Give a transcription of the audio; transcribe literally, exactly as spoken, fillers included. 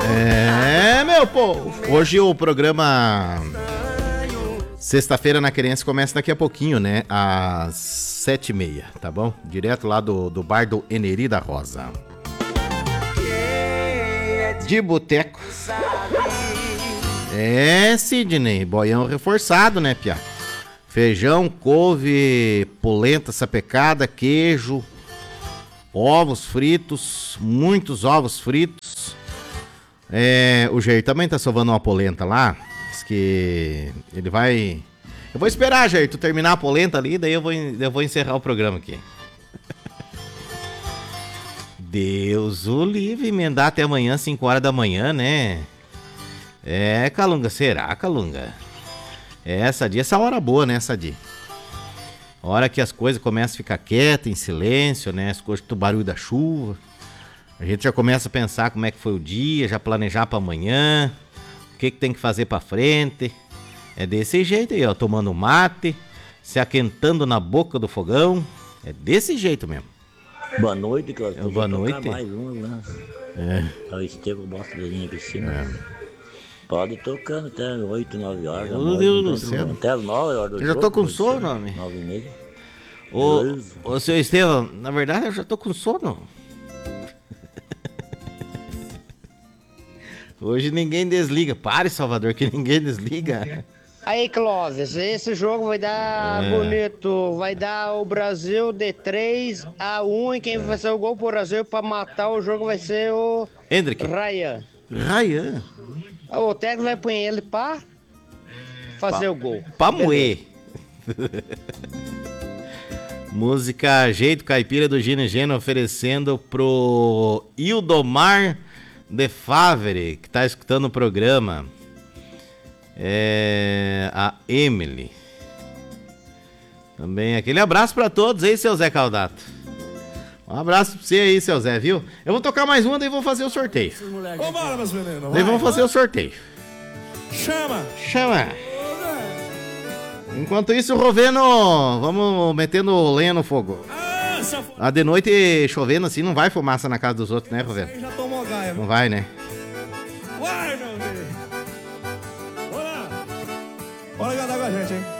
É, meu povo. Hoje o programa Sexta-feira na Querência começa daqui a pouquinho, né? Às sete e meia, tá bom? Direto lá do, do bar do Eneri da Rosa. De boteco. É, Sidney. Boião reforçado, né, Pia? Feijão, couve, polenta sapecada, queijo, ovos fritos, muitos ovos fritos. É, o Jair também tá sovando uma polenta lá. Diz que ele vai... Eu vou esperar, Jair, tu terminar a polenta ali, daí eu vou, eu vou encerrar o programa aqui. Deus o livre, emendar até amanhã, cinco horas da manhã, né? É, Calunga, será, Calunga? É, essa dia, essa hora boa, né, essa dia? Hora que as coisas começam a ficar quietas, em silêncio, né? As coisas do barulho da chuva. A gente já começa a pensar como é que foi o dia, já planejar para amanhã, o que, que tem que fazer para frente. É desse jeito aí, ó, tomando mate, se aquentando na boca do fogão. É desse jeito mesmo. Boa noite, Cláudio. Boa noite. Mais um, né? É. É o Estevão Bosta da linha piscina. É. Pode ir tocando até oito, nove horas. Meu Deus do céu. Até as nove horas do Eu já tô com sono, homem. nove e meia. Ô, ô, seu Estevão, na verdade eu já tô com sono. Hoje ninguém desliga. Pare, Salvador, que ninguém desliga. Aí, Clóvis, esse jogo vai dar É. bonito. Vai dar o Brasil de três a um. E quem vai fazer o gol pro Brasil pra matar o jogo vai ser o Hendrick. Ryan. Ryan. O técnico vai pôr ele pra fazer Pa- o gol. Pra moer. Música Jeito Caipira do Gino e Geno oferecendo pro Ildomar de Favre, que tá escutando o programa. É a Emily. Também aquele abraço pra todos aí, seu Zé Caldato. Um abraço pra você aí, seu Zé, viu? Eu vou tocar mais uma, daí vou fazer o sorteio. Vambora, meus meninos. Daí vamos fazer o sorteio. Chama. Chama. Enquanto isso, Roveno, vamos metendo lenha no fogo. Ah, essa f... Ah, de noite chovendo assim, não vai fumaça na casa dos outros, né, Roveno? já tomou gaia. Não vai, né? Vai, meu Deus. Vamos lá. Bora cantar com a gente, hein?